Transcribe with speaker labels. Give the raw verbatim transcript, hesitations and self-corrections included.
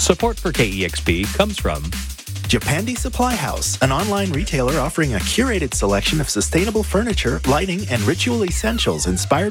Speaker 1: Support for K E X P comes from
Speaker 2: Japandi Supply House, an online retailer offering a curated selection of sustainable furniture, lighting, and ritual essentials inspired